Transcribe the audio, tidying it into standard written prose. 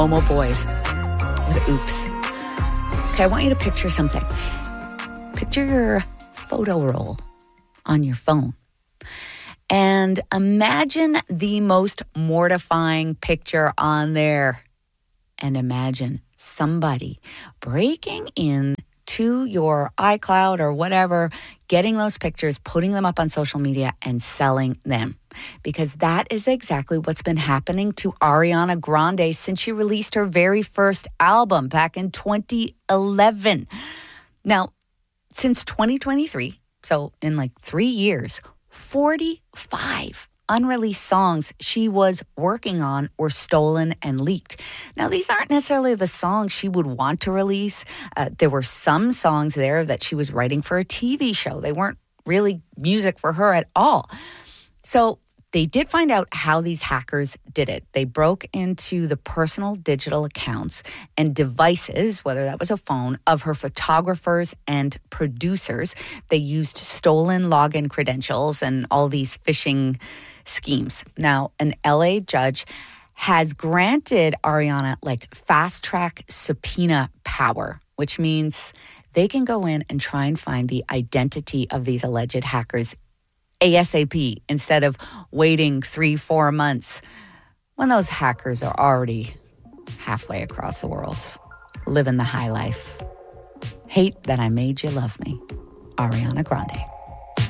Momo Boyd with Oops. Okay, I want you to picture something. Picture your photo roll on your phone. And imagine the most mortifying picture on there. And imagine somebody breaking in to your iCloud or whatever, getting those pictures, putting them up on social media and selling them. Because that is exactly what's been happening to Ariana Grande since she released her very first album back in 2011. Now, since 2023, so in like 3 years, 45 unreleased songs she was working on were stolen and leaked. Now, these aren't necessarily the songs she would want to release. There were some songs there that she was writing for a TV show. They weren't really music for her at all. So they did find out how these hackers did it. They broke into the personal digital accounts and devices, whether that was a phone, of her photographers and producers. They used stolen login credentials and all these phishing schemes. Now, an LA judge has granted Ariana fast track subpoena power, which means they can go in and try and find the identity of these alleged hackers ASAP instead of waiting 3-4 months when those hackers are already halfway across the world, living the high life. Hate that I made you love me. Ariana Grande.